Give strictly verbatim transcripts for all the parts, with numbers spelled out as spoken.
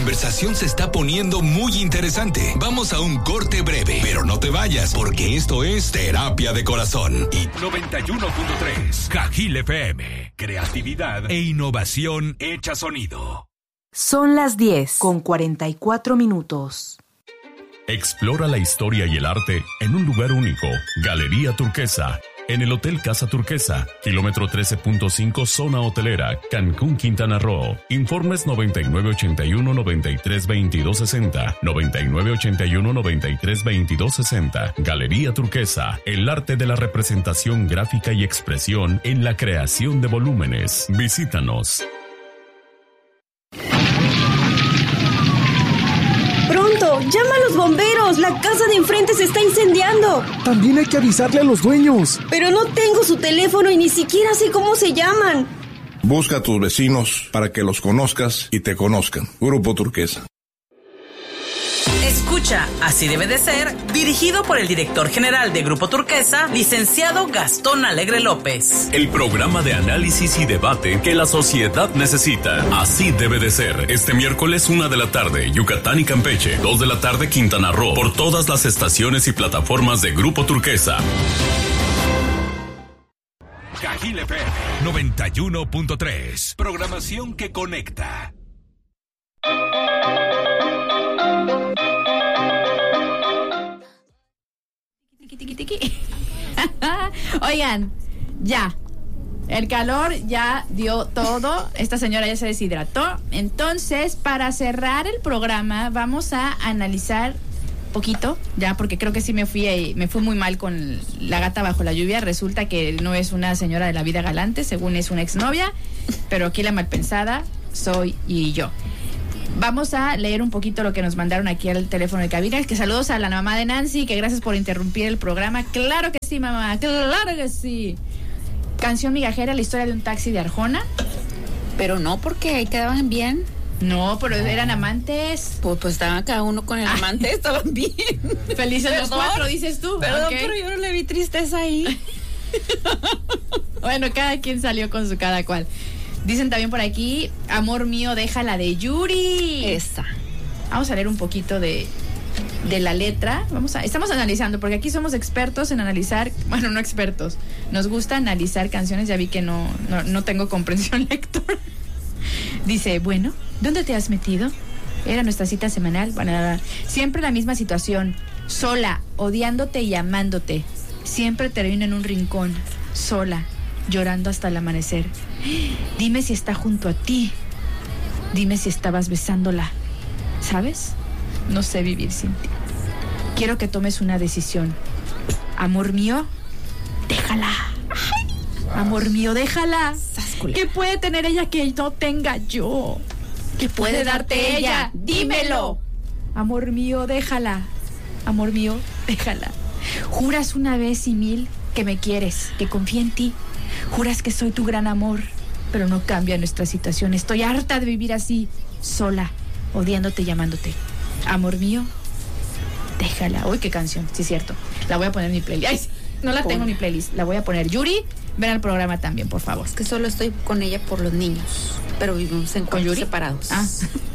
conversación se está poniendo muy interesante. Vamos a un corte breve, pero no te vayas, porque esto es Terapia de Corazón. Y noventa y uno punto tres, Cajil F M. Creatividad e innovación hecha sonido. Son las diez con cuarenta y cuatro minutos. Explora la historia y el arte en un lugar único. Galería Turquesa. En el Hotel Casa Turquesa, kilómetro trece punto cinco, zona hotelera, Cancún, Quintana Roo. Informes noventa y nueve ochenta y uno noventa y tres veintidós sesenta, noventa y nueve ochenta y uno noventa y tres veintidós sesenta. Galería Turquesa, el arte de la representación gráfica y expresión en la creación de volúmenes. Visítanos. ¡Pronto! ¡Llama a los bomberos! ¡La casa de enfrente se está incendiando! También hay que avisarle a los dueños. Pero no tengo su teléfono y ni siquiera sé cómo se llaman. Busca a tus vecinos para que los conozcas y te conozcan. Grupo Turquesa. Escucha, Así debe de ser, dirigido por el director general de Grupo Turquesa, licenciado Gastón Alegre López. El programa de análisis y debate que la sociedad necesita. Así debe de ser. Este miércoles, una de la tarde, Yucatán y Campeche. Dos de la tarde, Quintana Roo. Por todas las estaciones y plataformas de Grupo Turquesa. Cajil F M noventa y uno punto tres. Programación que conecta. Tiki, tiki, tiki. Oigan, ya. El calor ya dio todo. Esta señora ya se deshidrató. Entonces, para cerrar el programa, vamos a analizar poquito, ya, porque creo que sí me fui me fui muy mal con La gata bajo la lluvia. Resulta que no es una señora de la vida galante, según es una exnovia, pero aquí la malpensada soy y yo. Vamos a leer un poquito lo que nos mandaron aquí al teléfono de cabina. Que saludos a la mamá de Nancy, que gracias por interrumpir el programa. Claro que sí, mamá, claro que sí. Canción migajera, la historia de un taxi de Arjona. Pero no, porque ahí quedaban bien. No, pero eran amantes. Pues, pues estaban cada uno con el amante, estaban bien. Felices los cuatro, dices tú. Perdón, okay. Pero yo no le vi tristeza ahí. Bueno, cada quien salió con su cada cual. Dicen también por aquí, amor mío, déjala de Yuri. Esa. Vamos a leer un poquito de, de la letra. Vamos a, estamos analizando, porque aquí somos expertos en analizar, bueno, no expertos. Nos gusta analizar canciones, ya vi que no, no, no tengo comprensión lectora. Dice, bueno, ¿dónde te has metido? Era nuestra cita semanal. Bueno, siempre la misma situación, sola, odiándote y amándote. Siempre termino en un rincón, sola, llorando hasta el amanecer. Dime si está junto a ti. Dime si estabas besándola. ¿Sabes? No sé vivir sin ti. Quiero que tomes una decisión. Amor mío, déjala. Amor mío, déjala. ¿Qué puede tener ella que no tenga yo? ¿Qué puede darte ella? Dímelo. Amor mío, déjala. Amor mío, déjala. Juras una vez y mil que me quieres, que confío en ti. Juras que soy tu gran amor, pero no cambia nuestra situación. Estoy harta de vivir así, sola, odiándote y llamándote. Amor mío, déjala. Uy, qué canción, sí es cierto. La voy a poner en mi playlist. Ay, no la tengo en mi playlist, la voy a poner. Yuri, ven al programa también, por favor. Es que solo estoy con ella por los niños, pero vivimos en cuartos separados. Ah.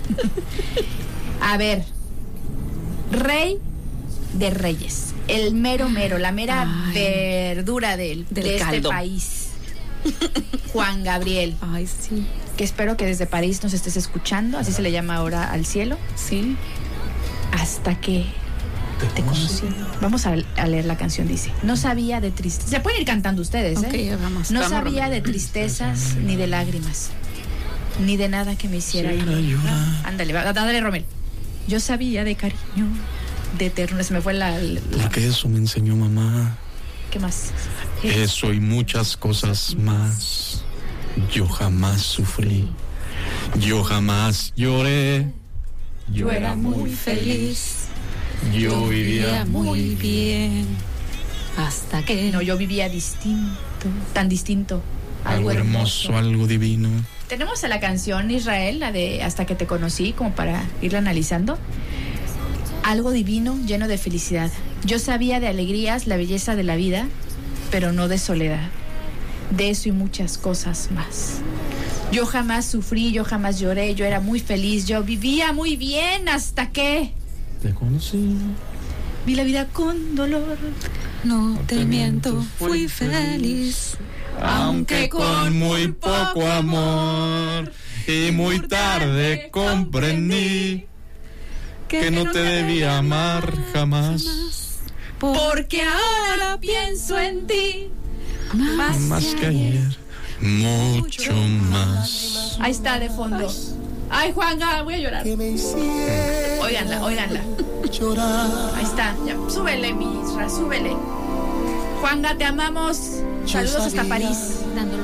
A ver, Rey de Reyes, el mero mero, la mera Ay, verdura del, del de este país. Juan Gabriel. Ay, sí. Que espero que desde París nos estés escuchando, así se le llama ahora al cielo. Sí. Hasta que te conocí. Vamos a, a leer la canción, dice. No sabía de tristeza. Se pueden ir cantando ustedes, ¿eh? Okay, vamos, no vamos, sabía Romero. De tristezas ni de lágrimas, ni de nada que me hiciera llorar. Ándale, va, ándale, Romero. Yo sabía de cariño, de ternura. Se me fue la, la... Porque eso me enseñó mamá. ¿Qué más? Eso y muchas cosas más. Yo jamás sufrí. Yo jamás lloré. Yo, Yo era muy feliz. Yo, yo vivía muy bien. Hasta que... No, yo vivía distinto. Tan distinto. Algo, algo hermoso, hermoso, algo divino. Tenemos a la canción Israel, la de Hasta que te conocí, como para irla analizando. Algo divino, lleno de felicidad. Yo sabía de alegrías, la belleza de la vida, pero no de soledad. De eso y muchas cosas más. Yo jamás sufrí, yo jamás lloré, yo era muy feliz, yo vivía muy bien hasta que Te conocí. vi la vida con dolor. No te miento, fui feliz. Aunque con muy poco amor y muy tarde comprendí que no te debía amar jamás. Porque ahora pienso en ti más, Más que ayer, mucho más. Ahí está de fondo. Ay, Juanga, voy a llorar. Óiganla, óiganla. Ahí está, ya, súbele, mi Isra, súbele. Juanga, te amamos. Saludos hasta París.